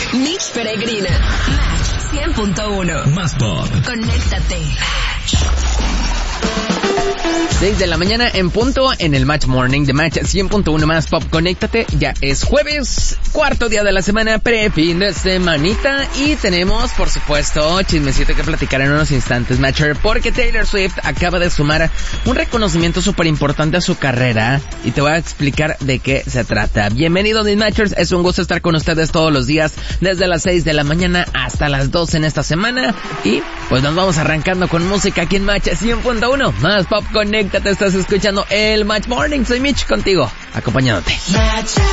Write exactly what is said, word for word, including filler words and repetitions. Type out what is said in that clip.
Mitch Peregrina. Match cien punto uno. Más pop. Conéctate. seis de la mañana en punto en el Match Morning de Match cien punto uno Más Pop. Conéctate, ya es jueves, cuarto día de la semana, pre-fin de semanita, y tenemos, por supuesto, chismecito que platicar en unos instantes, Matcher, porque Taylor Swift acaba de sumar un reconocimiento súper importante a su carrera, y te voy a explicar de qué se trata. Bienvenidos, mis Matchers, es un gusto estar con ustedes todos los días, desde las seis de la mañana hasta las doce en esta semana, y pues nos vamos arrancando con música aquí en Match cien punto uno Más Pop. Conéctate, estás escuchando el Match Morning, soy Mitch contigo, acompañándote.